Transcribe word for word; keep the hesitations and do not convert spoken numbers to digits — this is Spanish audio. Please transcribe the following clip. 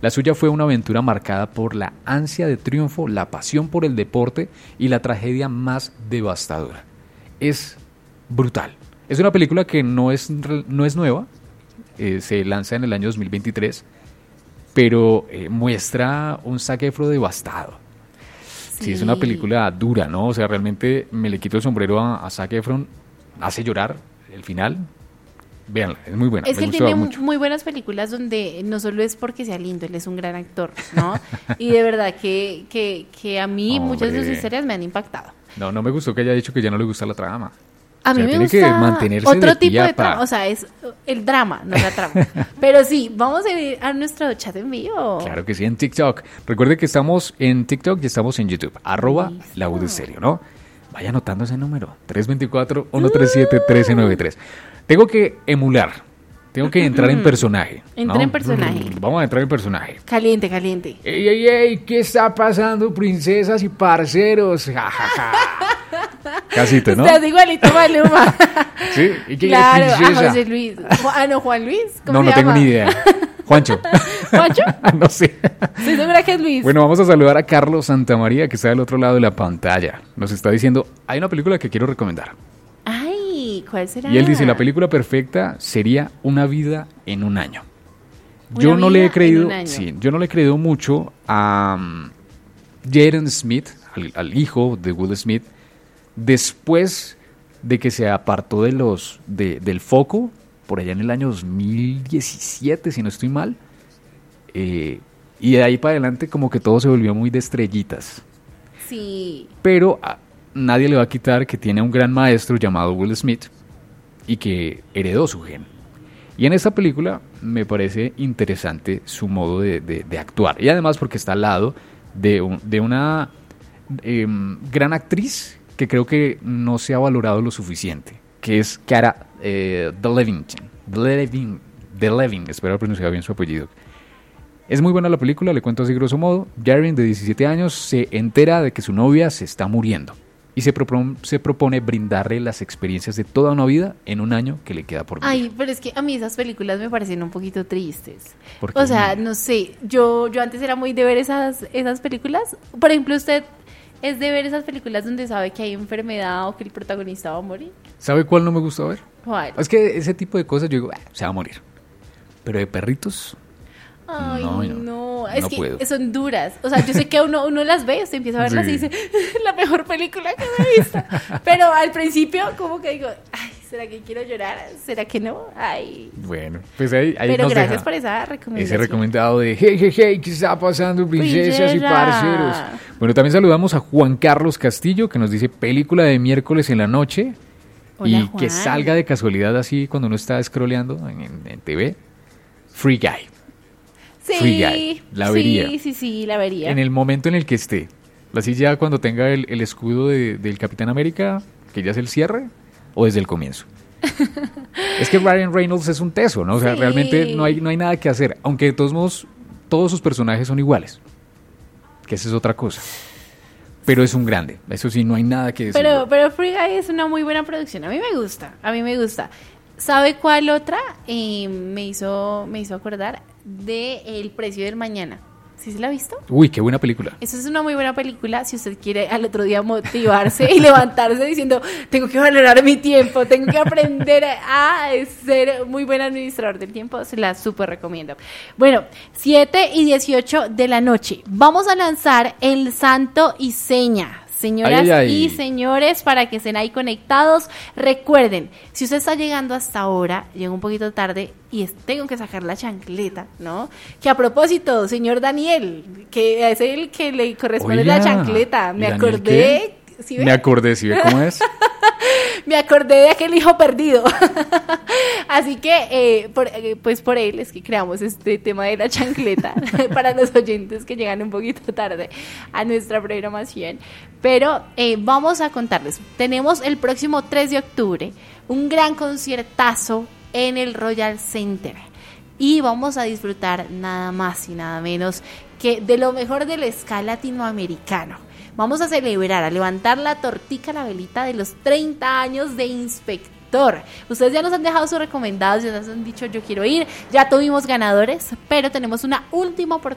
La suya fue una aventura marcada por la ansia de triunfo, la pasión por el deporte y la tragedia más devastadora. Es brutal. Es una película que no es, no es nueva, eh, se lanza en el año dos mil veintitrés, pero eh, muestra un Zac Efron devastado. Sí. Sí, es una película dura, ¿no? O sea, realmente me le quito el sombrero a, a Zac Efron, hace llorar el final. Véanla, es muy buena. Es que él tiene mucho. muy buenas películas donde no solo es porque sea lindo, él es un gran actor, ¿no? Y de verdad que, que, que a mí Hombre. muchas de sus historias me han impactado. No, no me gustó que haya dicho que ya no le gusta la trama. A mí o sea, me tiene gusta que mantenerse otro de tipo de pa. trama, o sea, es el drama, no la trama. Pero sí, vamos a ir a nuestro chat en vivo. Claro que sí, en TikTok. Recuerde que estamos en TikTok y estamos en YouTube, arroba La U de Serio, ¿no? Vaya anotando ese número, tres dos cuatro, uno tres siete, uno tres nueve tres. Tengo que emular. Tengo que entrar en personaje. Entra ¿no? en personaje. Vamos a entrar en personaje. Caliente, caliente. ¡Ey, ey, ey! ¿Qué está pasando, princesas y parceros? Ja, ja, ja. Casito, ¿no? Estás igualito, Maluma. Sí, ¿y quién claro, es princesa? a José Luis. Ah, no, Juan Luis. ¿Cómo no, se no llama? tengo ni idea. Juancho. ¿Juancho? No sé. Estoy segura que es Luis. Bueno, vamos a saludar a Carlos Santamaría, que está del otro lado de la pantalla. Nos está diciendo, hay una película que quiero recomendar. Ay, ¿cuál será? Y él dice, la película perfecta sería Una vida en un año. Una Yo no vida le he creído, en un año. sí, yo no le he creído mucho a um, Jaden Smith, al, al hijo de Will Smith, después de que se apartó de los de, del foco por allá en el año dos mil diecisiete, si no estoy mal, eh, y de ahí para adelante como que todo se volvió muy de estrellitas. Sí. Pero a nadie le va a quitar que tiene un gran maestro llamado Will Smith y que heredó su gen. Y en esta película me parece interesante su modo de, de, de actuar. Y además porque está al lado de, un, de una eh, gran actriz que creo que no se ha valorado lo suficiente, que es Cara eh, Delevingne. Delevingne, Delevingne, espero pronunciar bien su apellido. Es muy buena la película, le cuento así grosso modo. Jaren, de diecisiete años, se entera de que su novia se está muriendo y se propone, se propone brindarle las experiencias de toda una vida en un año que le queda por vivir. Ay, pero es que a mí esas películas me parecen un poquito tristes. ¿Por qué? O sea, no sé, yo, yo antes era muy de ver esas, esas películas. Por ejemplo, usted es de ver esas películas donde sabe que hay enfermedad o que el protagonista va a morir. ¿Sabe cuál no me gusta ver? ¿Cuál? Es que ese tipo de cosas yo digo, ah, se va a morir. Pero de perritos... Ay, no, no, no, es no que puedo. son duras. O sea, yo sé que uno, uno las ve, usted empieza a verlas Sí. y dice, la mejor película que me he visto. Pero al principio como que digo, ay, ¿será que quiero llorar? ¿Será que no? Ay. Bueno, pues ahí, ahí Pero nos gracias deja por esa recomendación. ese recomendado de hey, hey, hey, ¿qué está pasando, princesas y Princesa. parceros? Bueno, también saludamos a Juan Carlos Castillo, que nos dice película de miércoles en la noche. Hola, y Juan. que salga de casualidad así cuando uno está scrolleando en, en, en T V. Free Guy. Sí, Free Guy, la vería. Sí, sí, sí, la vería. En el momento en el que esté. Así ya cuando tenga el, el escudo de, del Capitán América, que ya es el cierre, o desde el comienzo. Es que Ryan Reynolds es un teso, ¿no? O sea, Sí. realmente no hay, no hay nada que hacer. Aunque de todos modos, todos sus personajes son iguales. Que esa es otra cosa. Pero es un grande. Eso sí, no hay nada que decir. Pero, pero Free Guy es una muy buena producción. A mí me gusta, a mí me gusta. ¿Sabe cuál otra? Eh, me hizo me hizo acordar de El precio del mañana. ¿Sí se la ha visto? Uy, qué buena película. Esa es una muy buena película si usted quiere al otro día motivarse y levantarse diciendo, tengo que valorar mi tiempo, tengo que aprender a ser muy buen administrador del tiempo, se la súper recomiendo. Bueno, siete y dieciocho de la noche, vamos a lanzar el santo y seña. Señoras Ay, ay. y señores, para que estén ahí conectados, recuerden, si usted está llegando hasta ahora, llega un poquito tarde y es- tengo que sacar la chancleta, ¿no? Que a propósito, señor Daniel, que es el que le corresponde Oiga, la chancleta, me ¿y Daniel acordé, ¿sí ve? Me acordé, ¿sí ve cómo es? Me acordé de aquel hijo perdido. Así que, eh, por, eh, pues por él es que creamos este tema de la chancleta para los oyentes que llegan un poquito tarde a nuestra programación. Pero eh, vamos a contarles. Tenemos el próximo tres de octubre un gran conciertazo en el Royal Center. Y vamos a disfrutar nada más y nada menos que de lo mejor del ska latinoamericano. Vamos a celebrar, a levantar la tortica, la velita de los treinta años de Inspector. Ustedes ya nos han dejado sus recomendados, ya nos han dicho yo quiero ir, ya tuvimos ganadores, pero tenemos una última oportunidad